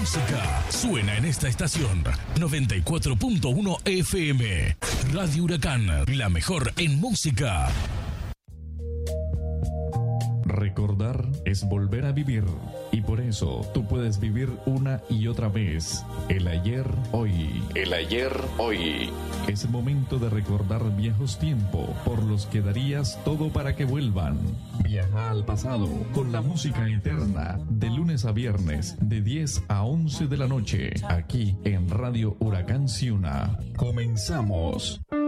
música suena en esta estación 94.1 FM. Radio Huracán, la mejor en música. Recordar es volver a vivir, y por eso tú puedes vivir una y otra vez el ayer, hoy. El ayer, hoy. Es momento de recordar viejos tiempos por los que darías todo para que vuelvan. Viaja al pasado con la música eterna, de lunes a viernes, de 10 a 11 de la noche, aquí en Radio Huracán Ciuna. Comenzamos.